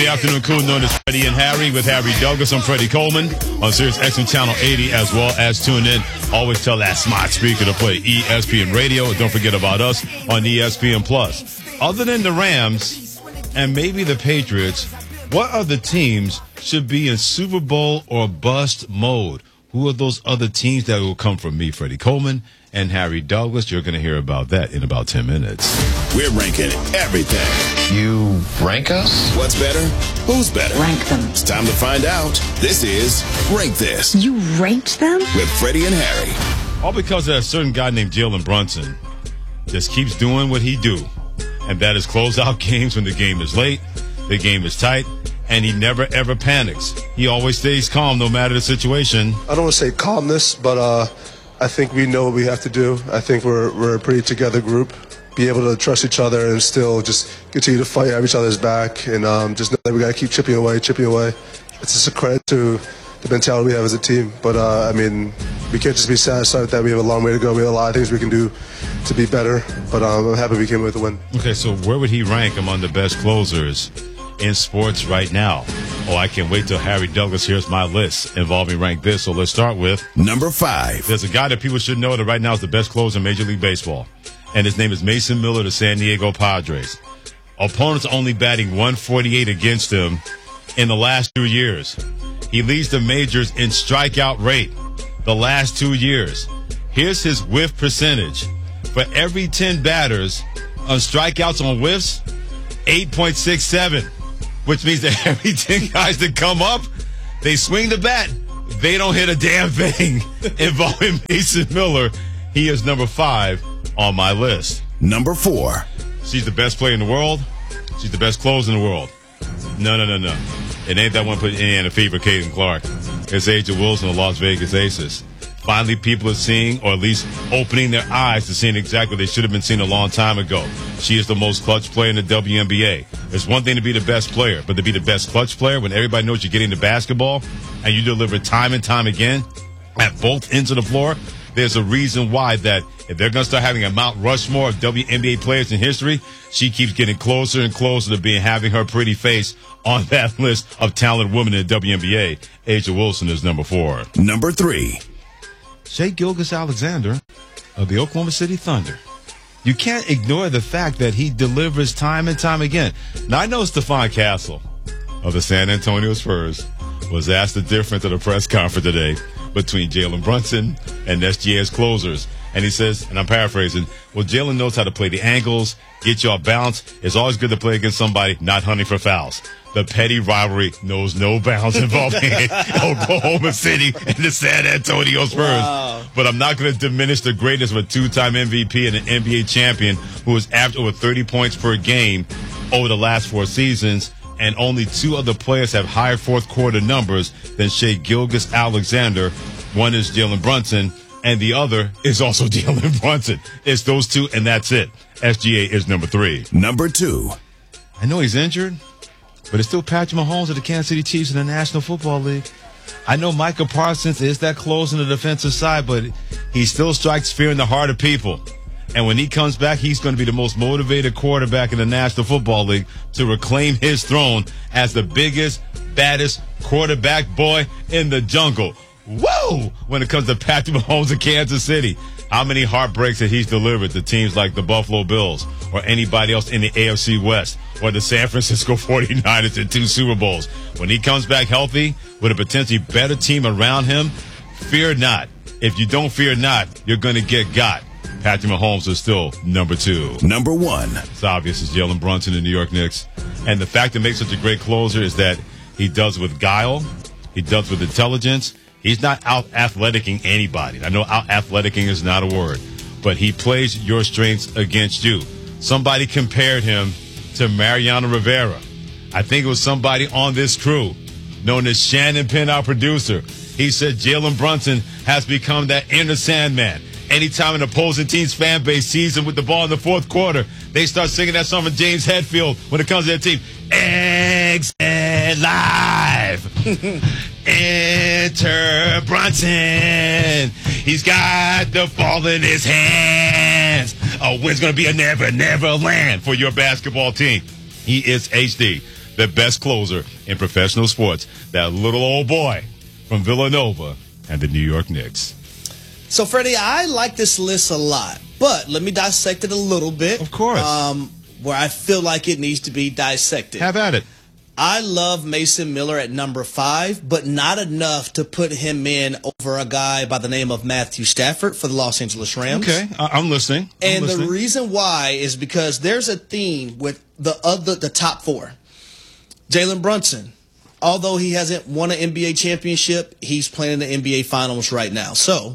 The afternoon crew known as Freddie and Harry with Harry Douglas. I'm Freddie Coleman on Sirius XM Channel 80, as well as tune in. Always tell that smart speaker to play ESPN Radio. Don't forget about us on ESPN Plus. Other than the Rams and maybe the Patriots, what other teams should be in Super Bowl or bust mode? Who are those other teams that will come from me, Freddie Coleman, and Harry Douglas? You're going to hear about that in about 10 minutes. We're ranking everything. You rank us? What's better? Who's better? Rank them. It's time to find out. This is Rank This. You ranked them? With Freddie and Harry. All because of a certain guy named Jalen Brunson just keeps doing what he do. And that is close out games when the game is late, the game is tight, and he never, ever panics. He always stays calm no matter the situation. I don't want to say calmness, but I think we know what we have to do. I think we're a pretty together group. Be able to trust each other and still just continue to fight at each other's back, and just know that we got to keep chipping away. It's just a credit to the mentality we have as a team. But, I mean, we can't just be satisfied with that. We have a long way to go. We have a lot of things we can do to be better. But I'm happy we came with the win. Okay, so where would he rank among the best closers in sports right now? Oh, I can't wait till Harry Douglas hears my list involving Rank This. So let's start with number 5. There's a guy that people should know that right now is the best closer in Major League Baseball, and his name is Mason Miller of the San Diego Padres. Opponents only batting 148 against him in the last 2 years. He leads the majors in strikeout rate the last 2 years. Here's his whiff percentage. For every 10 batters on strikeouts on whiffs, 8.67, which means that every 10 guys that come up, they swing the bat, they don't hit a damn thing involving Mason Miller. He is number 5 on my list. Number 4. She's the best player in the world. She's the best closer in the world. No. It ain't that one put in a fever, Caden Clark. It's A'ja Wilson of Las Vegas Aces. Finally, people are seeing, or at least opening their eyes to seeing exactly what they should have been seeing a long time ago. She is the most clutch player in the WNBA. It's one thing to be the best player, but to be the best clutch player when everybody knows you're getting the basketball and you deliver time and time again at both ends of the floor, there's a reason why that if they're going to start having a Mount Rushmore of WNBA players in history, she keeps getting closer and closer to having her pretty face on that list of talented women in the WNBA. A'ja Wilson is number 4. Number 3. Shai Gilgeous-Alexander of the Oklahoma City Thunder. You can't ignore the fact that he delivers time and time again. Now, I know Stephon Castle of the San Antonio Spurs was asked the difference at a press conference today between Jalen Brunson and SGA's closers. And he says, and I'm paraphrasing, well, Jalen knows how to play the angles, get you off balance. It's always good to play against somebody not hunting for fouls. The petty rivalry knows no bounds involving Oklahoma City and the San Antonio Spurs. Wow. But I'm not going to diminish the greatness of a 2-time MVP and an NBA champion who has averaged over 30 points per game over the last 4 seasons. And only 2 other players have higher fourth quarter numbers than Shai Gilgeous-Alexander. One is Jalen Brunson, and the other is also Jalen Brunson. It's those 2, and that's it. SGA is number 3. Number 2. I know he's injured, but it's still Patrick Mahomes of the Kansas City Chiefs in the National Football League. I know Micah Parsons is that close on the defensive side, but he still strikes fear in the heart of people. And when he comes back, he's going to be the most motivated quarterback in the National Football League to reclaim his throne as the biggest, baddest quarterback boy in the jungle. Whoa! When it comes to Patrick Mahomes of Kansas City. How many heartbreaks that he's delivered to teams like the Buffalo Bills or anybody else in the AFC West or the San Francisco 49ers in 2 Super Bowls. When he comes back healthy with a potentially better team around him, fear not. If you don't fear not, you're going to get got. Patrick Mahomes is still number 2. Number 1. It's obvious it's Jalen Brunson in the New York Knicks. And the fact that makes such a great closer is that he does with guile. He does with intelligence. He's not out-athleticing anybody. I know out-athleticing is not a word, but he plays your strengths against you. Somebody compared him to Mariano Rivera. I think it was somebody on this crew known as Shannon Penn, our producer. He said Jalen Brunson has become that inner Sandman. Anytime an opposing team's fan base sees him with the ball in the fourth quarter, they start singing that song from James Hetfield when it comes to their team. Exit live. Enter Brunson. He's got the ball in his hands. A win's going to be a never, never land for your basketball team. He is HD. the best closer in professional sports, that little old boy from Villanova and the New York Knicks. So, Freddie, I like this list a lot, but let me dissect it a little bit. Of course. Where I feel like it needs to be dissected. Have at it. I love Mason Miller at number 5, but not enough to put him in over a guy by the name of Matthew Stafford for the Los Angeles Rams. Okay, I'm listening. The reason why is because there's a theme with the top 4. Jalen Brunson, although he hasn't won an NBA championship, he's playing in the NBA Finals right now. So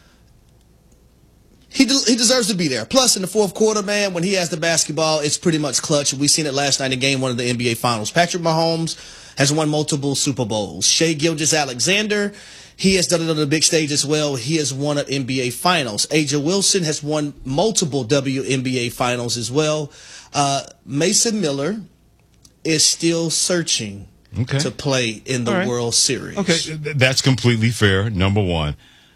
he deserves to be there. Plus, in the fourth quarter, man, when he has the basketball, it's pretty much clutch. We seen it last night in Game 1 of the NBA Finals. Patrick Mahomes has won multiple Super Bowls. Shai Gilgeous-Alexander, he has done it on the big stage as well. He has won an NBA Finals. A'ja Wilson has won multiple WNBA Finals as well. Mason Miller is still searching to play in the World Series. Okay, that's completely fair, number one.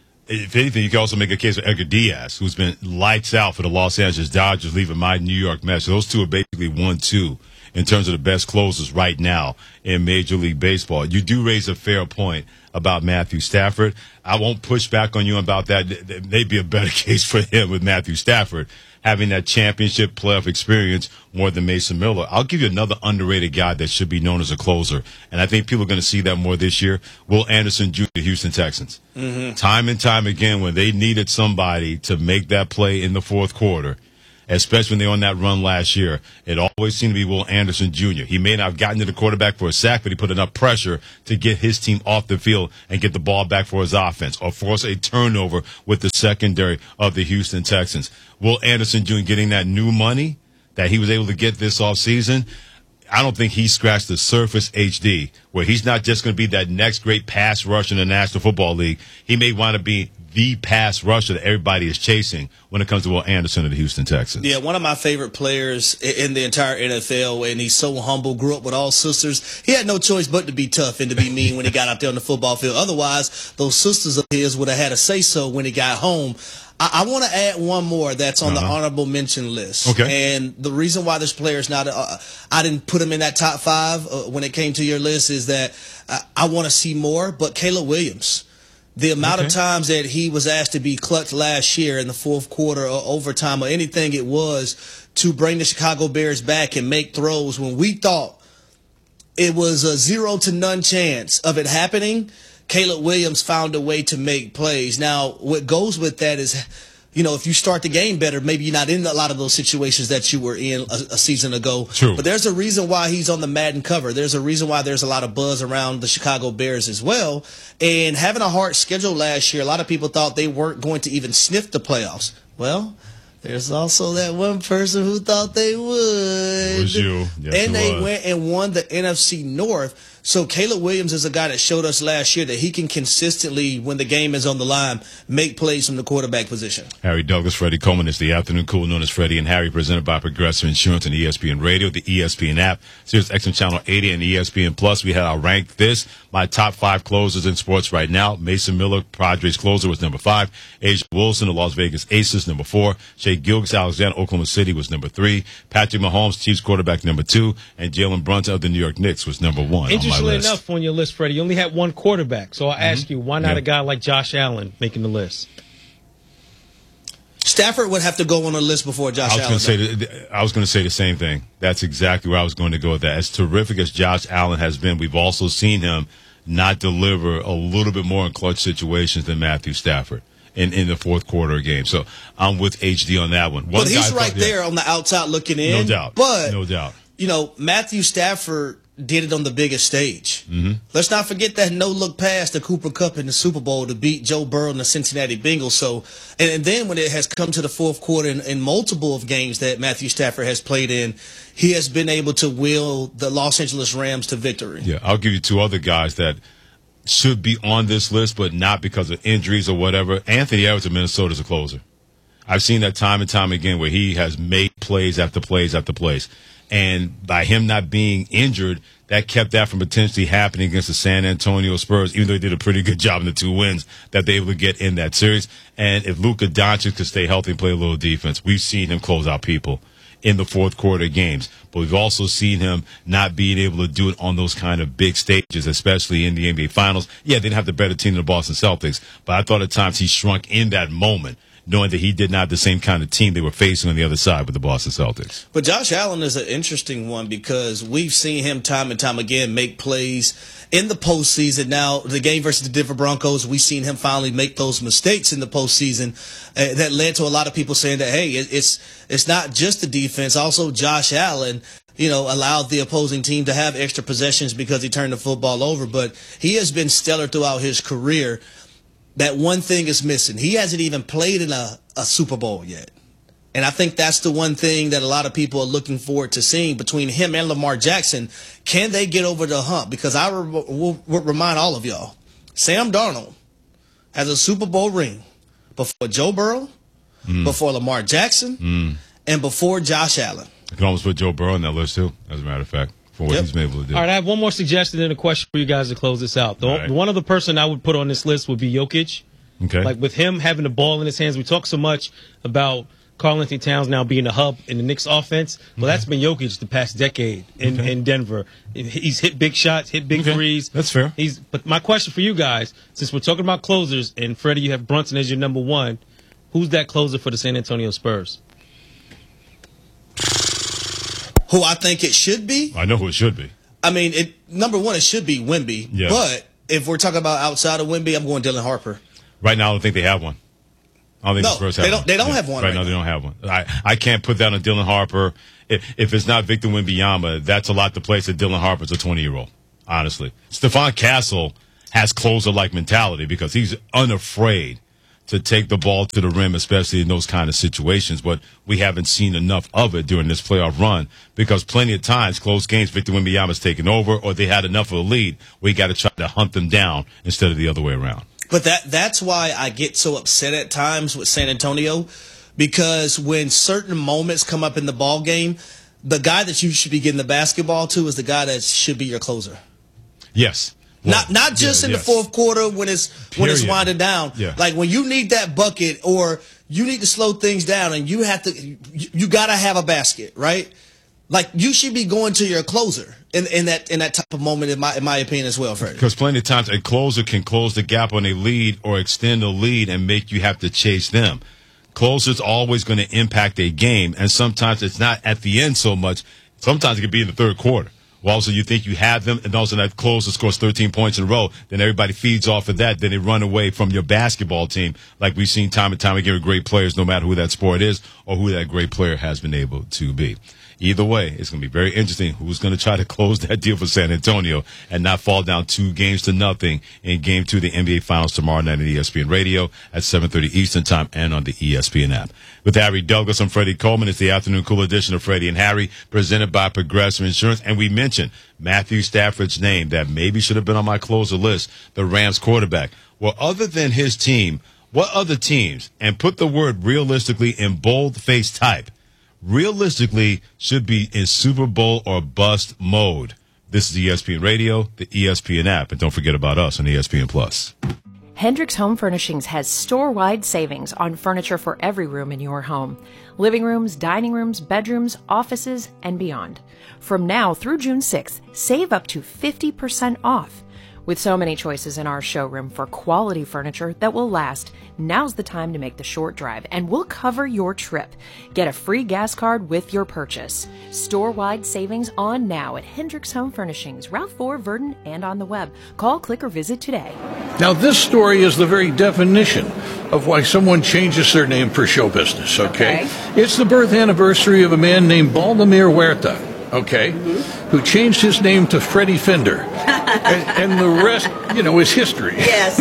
If anything, you can also make a case for Edgar Diaz, who's been lights out for the Los Angeles Dodgers, leaving my New York Mets. Those two are basically 1-2 in terms of the best closers right now in Major League Baseball. You do raise a fair point about Matthew Stafford. I won't push back on you about that. There may be a better case for him with Matthew Stafford having that championship playoff experience more than Mason Miller. I'll give you another underrated guy that should be known as a closer, and I think people are going to see that more this year. Will Anderson Jr., Houston Texans. Time and time again, when they needed somebody to make that play in the fourth quarter, especially when they were on that run last year, it always seemed to be Will Anderson Jr. He may not have gotten to the quarterback for a sack, but he put enough pressure to get his team off the field and get the ball back for his offense or force a turnover with the secondary of the Houston Texans. Will Anderson Jr. getting that new money that he was able to get this offseason, I don't think he scratched the surface HD, where he's not just going to be that next great pass rusher in the National Football League. He may want to be the pass rusher that everybody is chasing when it comes to Will Anderson of the Houston Texans. Yeah, one of my favorite players in the entire NFL, and he's so humble, grew up with all sisters. He had no choice but to be tough and to be mean when he got out there on the football field. Otherwise, those sisters of his would have had a say-so when he got home. I want to add one more that's on the honorable mention list. Okay. And the reason why this player is not, I didn't put him in that top 5 when it came to your list is that I want to see more. But Caleb Williams, the amount of times that he was asked to be clutch last year in the fourth quarter or overtime or anything it was to bring the Chicago Bears back and make throws when we thought it was a 0 to none chance of it happening, Caleb Williams found a way to make plays. Now, what goes with that is, you know, if you start the game better, maybe you're not in a lot of those situations that you were in a season ago. True. But there's a reason why he's on the Madden cover. There's a reason why there's a lot of buzz around the Chicago Bears as well. And having a hard schedule last year, a lot of people thought they weren't going to even sniff the playoffs. Well, there's also that one person who thought they would. It was you. Yes, and they went and won the NFC North. So Caleb Williams is a guy that showed us last year that he can consistently, when the game is on the line, make plays from the quarterback position. Harry Douglas, Freddie Coleman is the afternoon cool known as Freddie and Harry, presented by Progressive Insurance and ESPN Radio, the ESPN app, Sirius XM Channel 80 and ESPN Plus. We had our rank this. My top 5 closers in sports right now. Mason Miller, Padres closer, was number 5. A'ja Wilson, the Las Vegas Aces, number 4. Shai Gilgeous-Alexander, Oklahoma City, was number 3. Patrick Mahomes, Chiefs quarterback, number 2. And Jalen Brunson of the New York Knicks was number 1. Interestingly enough, on your list, Freddie, you only had one quarterback. So I ask you, why not a guy like Josh Allen making the list? Stafford would have to go on the list before Josh Allen. I was going to say the same thing. That's exactly where I was going to go with that. As terrific as Josh Allen has been, we've also seen him not deliver a little bit more in clutch situations than Matthew Stafford in the fourth quarter game. So I'm with HD on that one. But he's right there on the outside looking in. No doubt. But, no doubt. You know, Matthew Stafford did it on the biggest stage. Let's not forget that no-look pass to Cooper Kupp in the Super Bowl to beat Joe Burrow and the Cincinnati Bengals. So, and then when it has come to the fourth quarter in multiple of games that Matthew Stafford has played in, he has been able to will the Los Angeles Rams to victory. Yeah, I'll give you 2 other guys that should be on this list, but not because of injuries or whatever. Anthony Edwards of Minnesota is a closer. I've seen that time and time again where he has made plays after plays after plays. And by him not being injured, that kept that from potentially happening against the San Antonio Spurs, even though he did a pretty good job in the 2 wins that they were able to get in that series. And if Luka Doncic could stay healthy and play a little defense, we've seen him close out people in the fourth quarter games. But we've also seen him not being able to do it on those kind of big stages, especially in the NBA Finals. Yeah, they didn't have the better team than the Boston Celtics, but I thought at times he shrunk in that moment, knowing that he did not have the same kind of team they were facing on the other side with the Boston Celtics. But Josh Allen is an interesting one because we've seen him time and time again make plays in the postseason. Now, the game versus the Denver Broncos, we've seen him finally make those mistakes in the postseason that led to a lot of people saying that, hey, it's not just the defense. Also, Josh Allen, allowed the opposing team to have extra possessions because he turned the football over. But he has been stellar throughout his career. That one thing is missing. He hasn't even played in a Super Bowl yet. And I think that's the one thing that a lot of people are looking forward to seeing between him and Lamar Jackson. Can they get over the hump? Because I will remind all of y'all, Sam Darnold has a Super Bowl ring before Joe Burrow, before Lamar Jackson, and before Josh Allen. I can almost put Joe Burrow on that list, too, as a matter of fact, for what he's been able to do. All right, I have one more suggestion and a question for you guys to close this out. The one other person I would put on this list would be Jokic. Okay. Like, with him having the ball in his hands, we talk so much about Karl-Anthony Towns now being the hub in the Knicks offense. Well, that's been Jokic the past decade in Denver. He's hit big shots, hit big threes. That's fair. But my question for you guys, since we're talking about closers, and Freddie, you have Brunson as your number one, who's that closer for the San Antonio Spurs? Who I think it should be? I know who it should be. I mean, number one, it should be Wemby. Yeah. But if we're talking about outside of Wemby, I'm going Dylan Harper. Right now, I don't think they have one. I don't think the Spurs have one. They don't have one right now. They don't have one. I can't put that on Dylan Harper. If it's not Victor Wembanyama, that's a lot to place that Dylan Harper's a 20-year-old, honestly. Stephon Castle has closer-like mentality because he's unafraid to take the ball to the rim, especially in those kind of situations. But we haven't seen enough of it during this playoff run because plenty of times, close games, Victor Wembanyama's taken over or they had enough of a lead where you got to try to hunt them down instead of the other way around. But that's why I get so upset at times with San Antonio, because when certain moments come up in the ball game, the guy that you should be getting the basketball to is the guy that should be your closer. Yes. Well, not just in the fourth quarter when it's winding down. Yeah. Like when you need that bucket or you need to slow things down and you got to have a basket, right? Like you should be going to your closer in that type of moment, in my opinion as well, Freddie. Because plenty of times a closer can close the gap on a lead or extend a lead and make you have to chase them. Closer's always going to impact a game, and sometimes it's not at the end so much. Sometimes it could be in the third quarter. Well, also you think you have them, and also that closer scores 13 points in a row, then everybody feeds off of that, then they run away from your basketball team, like we've seen time and time again with great players, no matter who that sport is or who that great player has been able to be. Either way, it's going to be very interesting who's going to try to close that deal for San Antonio and not fall down 2-0 in Game 2 of the NBA Finals tomorrow night on ESPN Radio at 7:30 Eastern Time and on the ESPN app. With Harry Douglas and Freddie Coleman, it's the afternoon cool edition of Freddie and Harry, presented by Progressive Insurance. And we mentioned Matthew Stafford's name that maybe should have been on my closer list, the Rams quarterback. Well, other than his team, what other teams, and put the word realistically in bold-face type, realistically should be in Super Bowl or bust mode? This is ESPN Radio, the ESPN app, and don't forget about us on ESPN Plus. Hendricks Home Furnishings has store-wide savings on furniture for every room in your home. Living rooms, dining rooms, bedrooms, offices, and beyond. From now through June 6th, save up to 50% off. With so many choices in our showroom for quality furniture that will last, now's the time to make the short drive, and we'll cover your trip. Get a free gas card with your purchase. Store-wide savings on now at Hendricks Home Furnishings, Route 4, Verdon, and on the web. Call, click, or visit today. Now, this story is the very definition of why someone changes their name for show business, okay? It's the birth anniversary of a man named Baldemar Huerta, who changed his name to Freddie Fender. and the rest, is history. Yes.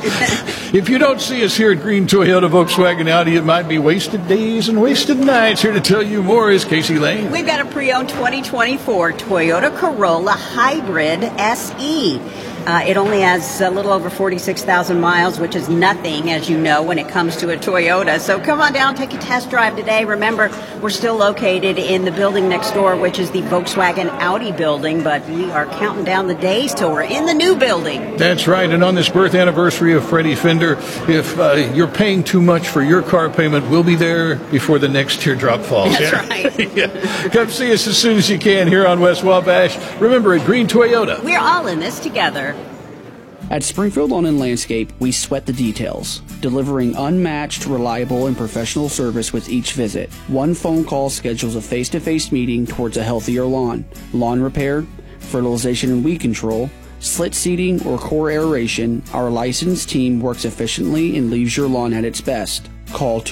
If you don't see us here at Green Toyota Volkswagen Audi, it might be wasted days and wasted nights. Here to tell you more is Casey Lane. We've got a pre-owned 2024 Toyota Corolla Hybrid SE. It only has a little over 46,000 miles, which is nothing, as you know, when it comes to a Toyota. So come on down, take a test drive today. Remember, we're still located in the building next door, which is the Volkswagen Audi building, but we are counting down the days till we're in the new building. That's right, and on this birth anniversary of Freddie Fender, if you're paying too much for your car payment, we'll be there before the next teardrop falls. That's right. Yeah. Come see us as soon as you can here on West Wabash. Remember, at Green Toyota, We're all in this together. At Springfield Lawn and Landscape, we sweat the details, delivering unmatched, reliable, and professional service with each visit. One phone call schedules a face-to-face meeting towards a healthier lawn. Lawn repair, fertilization and weed control, slit seeding, or core aeration, our licensed team works efficiently and leaves your lawn at its best. Call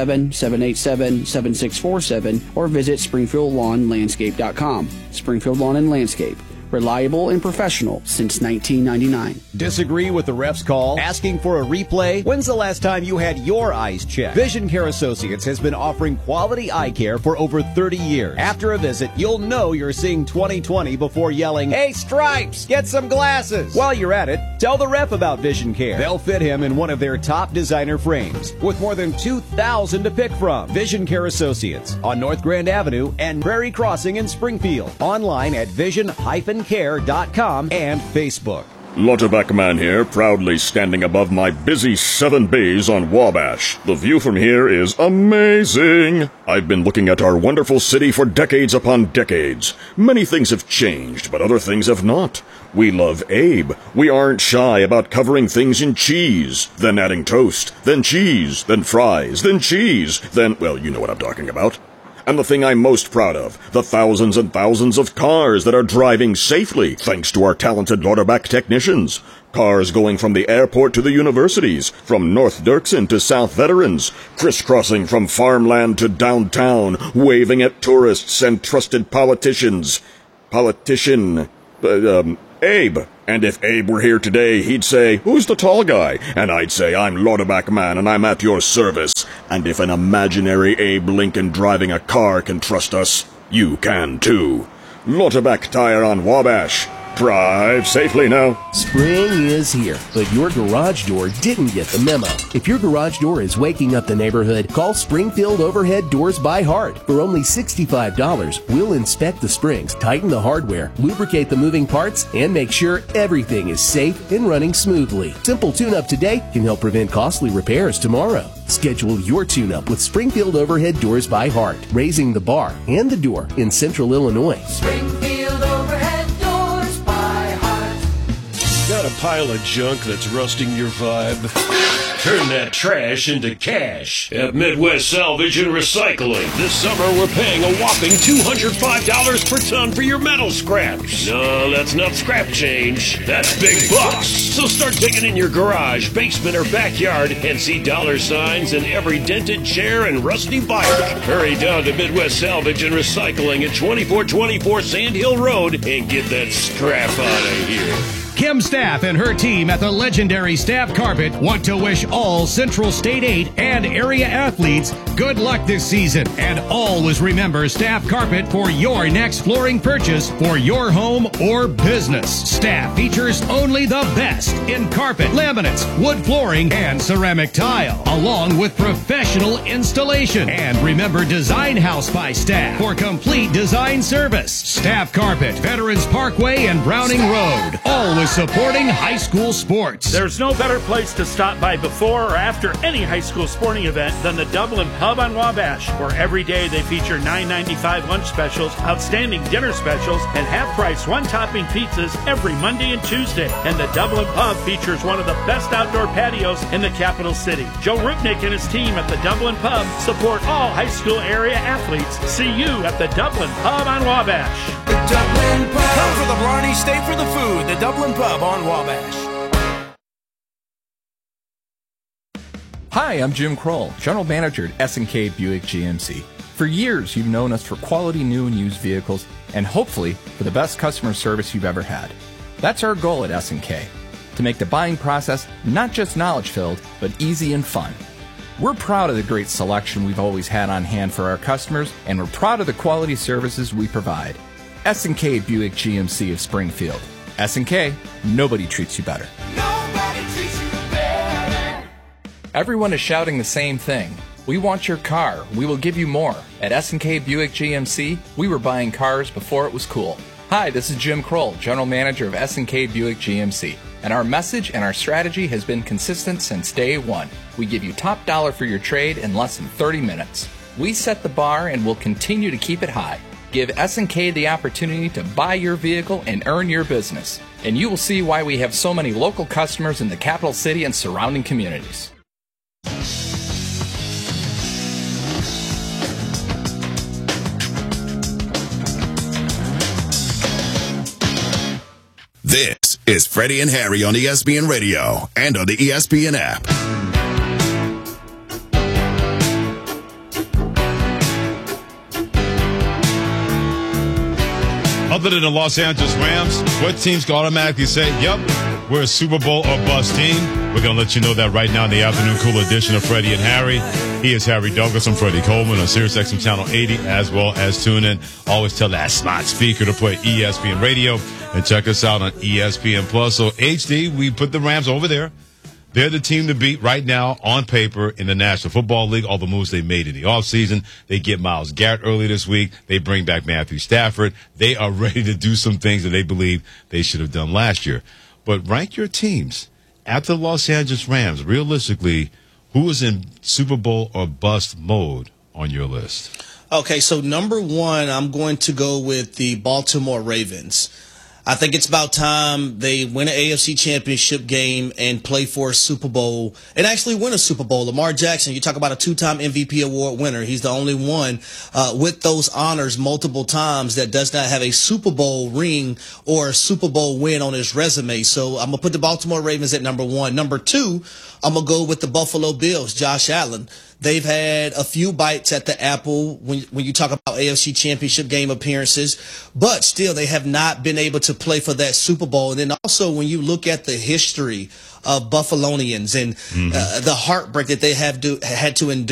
217-787-7647 or visit SpringfieldLawnLandscape.com. Springfield Lawn and Landscape. Reliable and professional since 1999. Disagree with the ref's call? Asking for a replay? When's the last time you had your eyes checked? Vision Care Associates has been offering quality eye care for over 30 years. After a visit, you'll know you're seeing 20/20 before yelling, "Hey, Stripes, get some glasses!" While you're at it, tell the ref about Vision Care. They'll fit him in one of their top designer frames with more than 2,000 to pick from. Vision Care Associates on North Grand Avenue and Prairie Crossing in Springfield. Online at vision-care.com and Facebook. Lauterbach Man here, proudly standing above my busy 7 bays on Wabash. The view from here is amazing. I've been looking at our wonderful city for decades upon decades. Many things have changed, but other things have not. We love Abe. We aren't shy about covering things in cheese, then adding toast, then cheese, then fries, then cheese, then, well, you know what I'm talking about. And the thing I'm most proud of, the thousands and thousands of cars that are driving safely thanks to our talented Lauterbach technicians. Cars going from the airport to the universities, from North Dirksen to South Veterans, crisscrossing from farmland to downtown, waving at tourists and trusted politicians. Abe. And if Abe were here today, he'd say, "Who's the tall guy?" And I'd say, "I'm Lauterbach Man, and I'm at your service." And if an imaginary Abe Lincoln driving a car can trust us, you can too. Lauterbach Tire on Wabash. Drive safely now. Spring is here, but your garage door didn't get the memo. If your garage door is waking up the neighborhood, call Springfield Overhead Doors by Heart. For only $65, we'll inspect the springs, tighten the hardware, lubricate the moving parts, and make sure everything is safe and running smoothly. Simple tune-up today can help prevent costly repairs tomorrow. Schedule your tune-up with Springfield Overhead Doors by Heart, raising the bar and the door in Central Illinois. Springfield Overhead Doors by Heart. Got a pile of junk that's rusting your vibe? Turn that trash into cash at Midwest Salvage and Recycling. This summer, we're paying a whopping $205 per ton for your metal scraps. No, that's not scrap change. That's big bucks. So start digging in your garage, basement, or backyard and see dollar signs in every dented chair and rusty bike. Hurry down to Midwest Salvage and Recycling at 2424 Sand Hill Road and get that scrap out of here. Kim Staff and her team at the legendary Staff Carpet want to wish all Central State 8 and area athletes good luck this season. And always remember Staff Carpet for your next flooring purchase for your home or business. Staff features only the best in carpet, laminates, wood flooring, and ceramic tile, along with professional installation. And remember Design House by Staff for complete design service. Staff Carpet, Veterans Parkway and Browning Road. Always supporting high school sports. There's no better place to stop by before or after any high school sporting event than the Dublin Pub on Wabash, where every day they feature $9.95 lunch specials, outstanding dinner specials, and half-price one-topping pizzas every Monday and Tuesday. And the Dublin Pub features one of the best outdoor patios in the capital city. Joe Rupnick and his team at the Dublin Pub support all high school area athletes. See you at the Dublin Pub on Wabash. The Dublin Pub. Come for the Blarney, stay for the food. The Dublin Pub on Wabash. Hi, I'm Jim Kroll, General Manager at S&K Buick GMC. For years, you've known us for quality new and used vehicles, and hopefully for the best customer service you've ever had. That's our goal at S&K, to make the buying process not just knowledge-filled, but easy and fun. We're proud of the great selection we've always had on hand for our customers, and we're proud of the quality services we provide. S&K Buick GMC of Springfield. S&K, nobody treats you better. Everyone is shouting the same thing. We want your car. We will give you more. At S&K Buick GMC, we were buying cars before it was cool. Hi, this is Jim Kroll, General Manager of S&K Buick GMC. And our message and our strategy has been consistent since day one. We give you top dollar for your trade in less than 30 minutes. We set the bar and will continue to keep it high. Give S&K the opportunity to buy your vehicle and earn your business. And you will see why we have so many local customers in the capital city and surrounding communities. This is Freddie and Harry on ESPN Radio and on the ESPN app. Other than the Los Angeles Rams, what teams can automatically say, yep, we're a Super Bowl or bust team? We're going to let you know that right now in the afternoon cool edition of Freddie and Harry. He is Harry Douglas. I'm Freddie Coleman on Sirius XM Channel 80, as well as tune in. Always tell that smart speaker to play ESPN Radio and check us out on ESPN Plus. So, HD, we put the Rams over there. They're the team to beat right now on paper in the National Football League. All the moves they made in the offseason. They get Myles Garrett early this week. They bring back Matthew Stafford. They are ready to do some things that they believe they should have done last year. But rank your teams. After the Los Angeles Rams, realistically, who is in Super Bowl or bust mode on your list? Okay, so number one, I'm going to go with the Baltimore Ravens. I think it's about time they win an AFC championship game and play for a Super Bowl and actually win a Super Bowl. Lamar Jackson, you talk about a two-time MVP award winner. He's the only one with those honors multiple times that does not have a Super Bowl ring or a Super Bowl win on his resume. So I'm going to put the Baltimore Ravens at number one. Number two, I'm going to go with the Buffalo Bills, Josh Allen. They've had a few bites at the apple when you talk about AFC championship game appearances, but still they have not been able to play for that Super Bowl. And then also when you look at the history of Buffalonians and the heartbreak that they had to endure